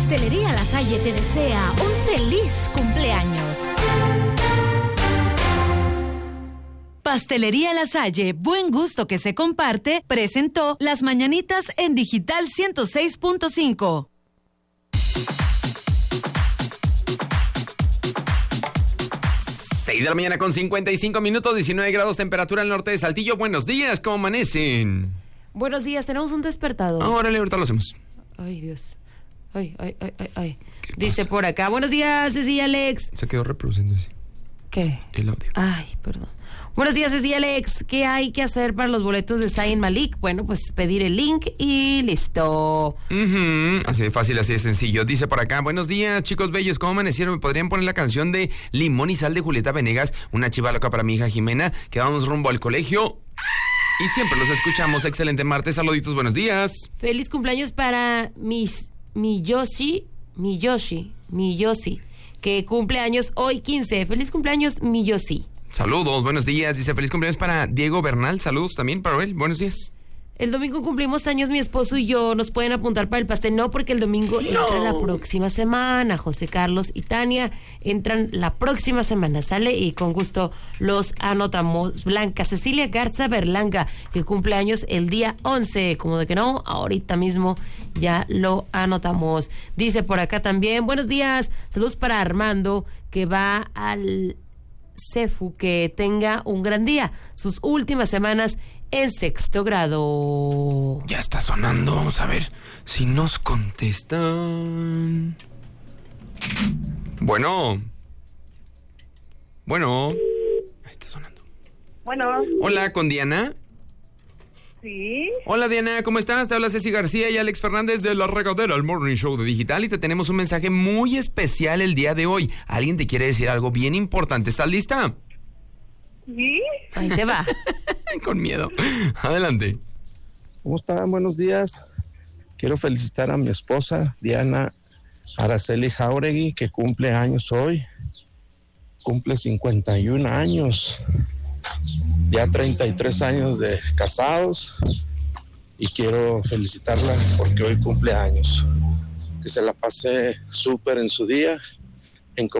Pastelería La Salle te desea un feliz cumpleaños. Pastelería La Salle, buen gusto que se comparte, presentó Las Mañanitas en Digital 106.5. 6 de la mañana con 55 minutos, 19 grados temperatura al norte de Saltillo. Buenos días, ¿cómo amanecen? Buenos días, tenemos un despertador. Órale, ahorita lo hacemos. Ay, Dios. Ay. Dice por acá, buenos días, Ceci Alex. Se quedó reproduciendo así. ¿Qué? El audio. Ay, perdón. Buenos días, Ceci Alex. ¿Qué hay que hacer para los boletos de Zayn Malik? Bueno, pues pedir el link y listo. Así de fácil, así de sencillo. Dice por acá, buenos días, chicos bellos, ¿cómo amanecieron? ¿Me podrían poner la canción de Limón y Sal de Julieta Venegas? Una chiva loca para mi hija Jimena, que vamos rumbo al colegio. Y siempre los escuchamos. Excelente martes, saluditos, buenos días. Feliz cumpleaños para mi Yoshi, que cumple años hoy 15. Feliz cumpleaños, mi Yoshi. Saludos, buenos días. Dice feliz cumpleaños para Diego Bernal. Saludos también para él. Buenos días. El domingo cumplimos años mi esposo y yo. ¿Nos pueden apuntar para el pastel? No, porque el domingo entra la próxima semana. José Carlos y Tania entran la próxima semana. Sale y con gusto los anotamos. Blanca Cecilia Garza Berlanga, que cumple años el día 11. Como de que no, ahorita mismo ya lo anotamos. Dice por acá también, buenos días. Saludos para Armando, que va al CEFU, que tenga un gran día. Sus últimas semanas en 6º grado. Ya está sonando, vamos a ver si nos contestan. Bueno. Ahí está sonando. Bueno. Hola, ¿con Diana? Sí. Hola, Diana, ¿cómo estás? Te habla Ceci García y Alex Fernández de La Regadera, el Morning Show de Digital, y te tenemos un mensaje muy especial el día de hoy. Alguien te quiere decir algo bien importante. ¿Estás lista? ¿Sí? Ahí se va. Con miedo. Adelante. ¿Cómo están? Buenos días. Quiero felicitar a mi esposa, Diana Araceli Jauregui, que cumple años hoy. Cumple 51 años. Ya 33 años de casados. Y quiero felicitarla porque hoy cumple años. Que se la pase súper en su día